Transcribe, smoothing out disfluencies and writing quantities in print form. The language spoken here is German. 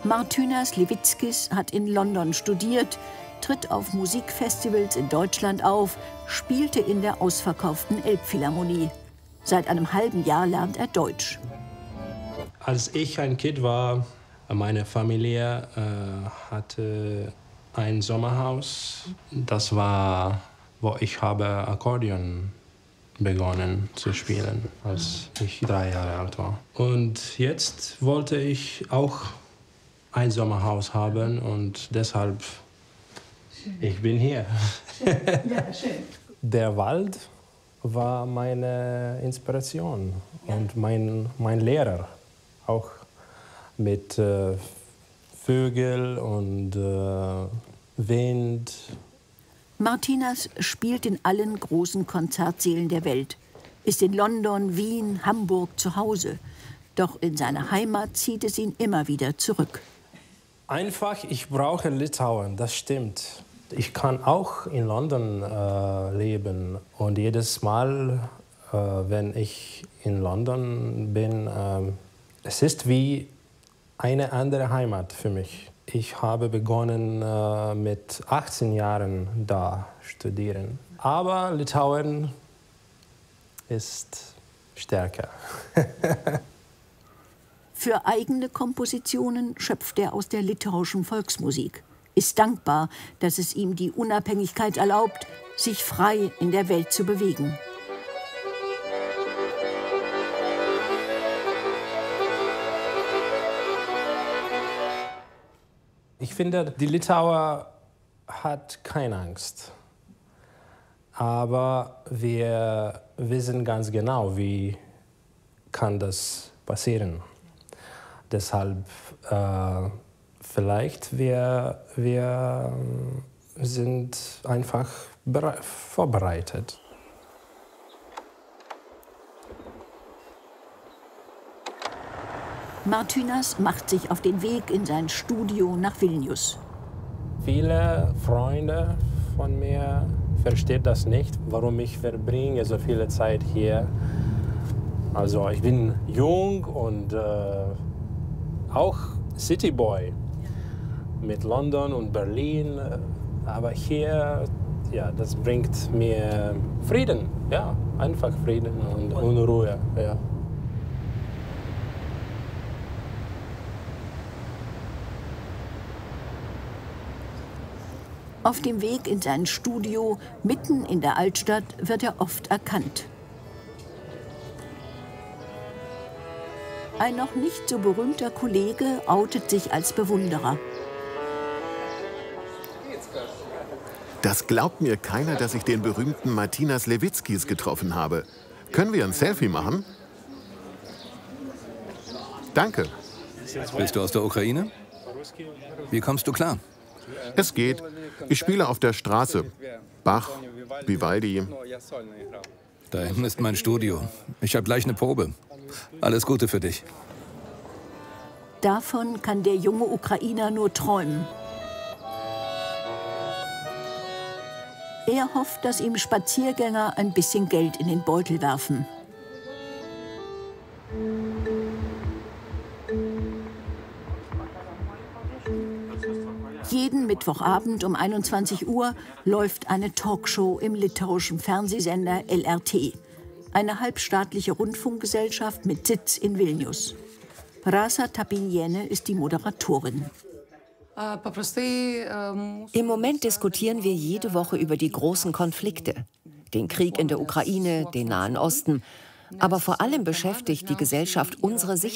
Martynas Levickis hat in London studiert, tritt auf Musikfestivals in Deutschland auf, spielte in der ausverkauften Elbphilharmonie. Seit einem halben Jahr lernt er Deutsch. Als ich ein Kind war, meine Familie hatte ein Sommerhaus. Das war, wo ich habe Akkordeon begonnen zu spielen, als ich 3 Jahre alt war. Und jetzt wollte ich auch ein Sommerhaus haben und deshalb ich bin hier. Schön. Ja, schön. Der Wald war meine Inspiration und mein Lehrer, auch mit Vögel und Wind. Martynas spielt in allen großen Konzertsälen der Welt, ist in London, Wien, Hamburg zu Hause. Doch in seine Heimat zieht es ihn immer wieder zurück. Einfach, ich brauche Litauen, das stimmt. Ich kann auch in London leben und jedes Mal, wenn ich in London bin, es ist wie eine andere Heimat für mich. Ich habe begonnen mit 18 Jahren da studieren. Aber Litauen ist stärker. Für eigene Kompositionen schöpft er aus der litauischen Volksmusik, ist dankbar, dass es ihm die Unabhängigkeit erlaubt, sich frei in der Welt zu bewegen. Ich finde, die Litauer hat keine Angst. Aber wir wissen ganz genau, wie kann das passieren. Deshalb vielleicht wir sind einfach vorbereitet. Martynas macht sich auf den Weg in sein Studio nach Vilnius. Viele Freunde von mir verstehen das nicht, warum ich verbringe so viele Zeit hier. Also ich bin jung und auch Cityboy mit London und Berlin. Aber hier, ja, das bringt mir Frieden, ja, einfach Frieden und Ruhe, ja. Auf dem Weg in sein Studio, mitten in der Altstadt, wird er oft erkannt. Ein noch nicht so berühmter Kollege outet sich als Bewunderer. Das glaubt mir keiner, dass ich den berühmten Martynas Levickis getroffen habe. Können wir ein Selfie machen? Danke. Bist du aus der Ukraine? Wie kommst du klar? Es geht. Ich spiele auf der Straße. Bach, Vivaldi. Da hinten ist mein Studio. Ich habe gleich eine Probe. Alles Gute für dich. Davon kann der junge Ukrainer nur träumen. Er hofft, dass ihm Spaziergänger ein bisschen Geld in den Beutel werfen. Jeden Mittwochabend um 21 Uhr läuft eine Talkshow im litauischen Fernsehsender LRT, eine halbstaatliche Rundfunkgesellschaft mit Sitz in Vilnius. Rasa Tapiniene ist die Moderatorin. Im Moment diskutieren wir jede Woche über die großen Konflikte. Den Krieg in der Ukraine, den Nahen Osten. Aber vor allem beschäftigt die Gesellschaft unsere Sicherheit.